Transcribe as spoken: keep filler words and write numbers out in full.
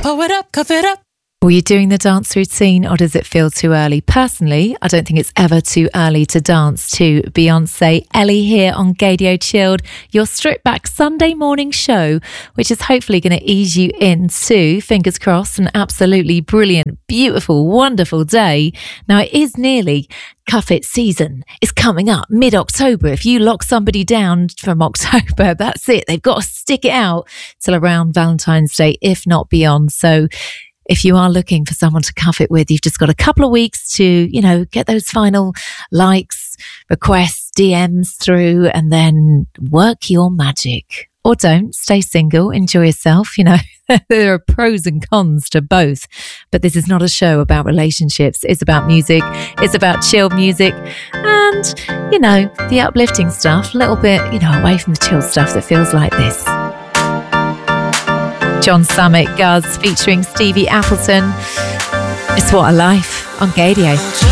Pour it up, cough it up. Were you doing the dance routine or does it feel too early? Personally, I don't think it's ever too early to dance to Beyonce. Ellie here on Gaydio Chilled, your stripped back Sunday morning show, which is hopefully going to ease you into, fingers crossed, an absolutely brilliant, beautiful, wonderful day. Now, it is nearly Cuff It season. It's coming up mid-October. If you lock somebody down from October, that's it. They've got to stick it out till around Valentine's Day, if not beyond. So if you are looking for someone to cuff it with, you've just got a couple of weeks to, you know, get those final likes, requests, D Ms through, and then work your magic. Or don't. Stay single. Enjoy yourself. You know, there are pros and cons to both. But this is not a show about relationships. It's about music. It's about chill music. And, you know, the uplifting stuff. A little bit, you know, away from the chill stuff that feels like this. John Summit, Guz, featuring Stevie Appleton. It's What a Life on Gaydio.